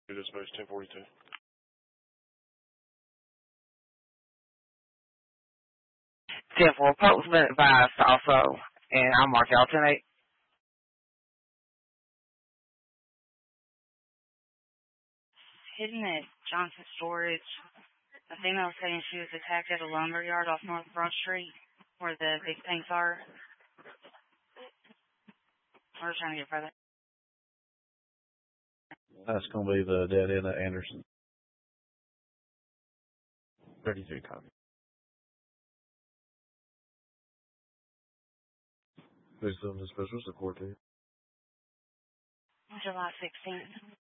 Dispatch 1042. 10-4 postman advised also, and I'll mark y'all tonight. Hidden at Johnson Storage. A female saying she was attacked at a lumber yard off North Broad Street, where the big tanks are. We're trying to get further. That's going to be the dead end at Anderson. 33 copy. Who's doing the specials? The court date? July 16th.